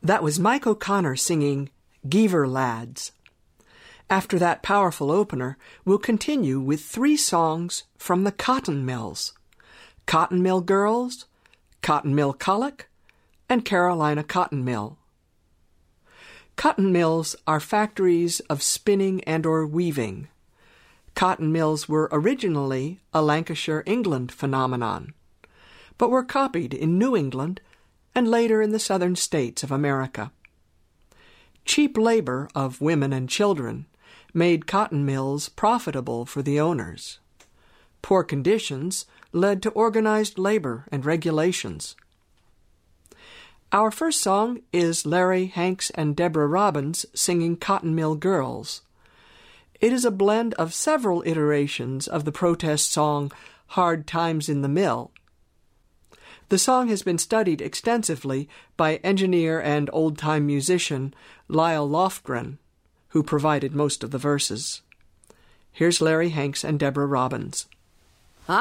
That was Mike O'Connor singing Geever Lads. After that powerful opener, we'll continue with 3 songs from the cotton mills: Cotton Mill Girls, Cotton Mill Colic, and Carolina Cotton Mill. Cotton mills are factories of spinning and or weaving. Cotton mills were originally a Lancashire, England phenomenon, but were copied in New England and later in the southern states of America. Cheap labor of women and children made cotton mills profitable for the owners. Poor conditions led to organized labor and regulations. Our first song is Larry Hanks and Deborah Robbins singing Cotton Mill Girls. It is a blend of several iterations of the protest song Hard Times in the Mill. The song has been studied extensively by engineer and old-time musician Lyle Lofgren, who provided most of the verses. Here's Larry Hanks and Deborah Robbins.